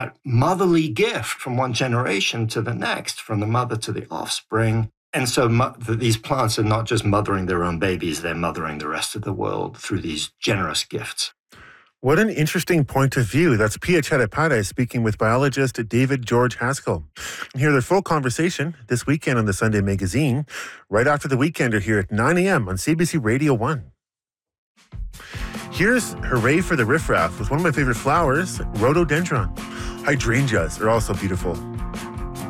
motherly gift from one generation to the next, from the mother to the offspring. And so these plants are not just mothering their own babies, they're mothering the rest of the world through these generous gifts. What an interesting point of view. That's Pia Chattopadhyay speaking with biologist David George Haskell. And hear their full conversation this weekend on the Sunday Magazine, right after the Weekender here at 9 a.m. on CBC Radio 1. Here's Hooray for the Riffraff with one of my favorite flowers, rhododendron. Hydrangeas are also beautiful.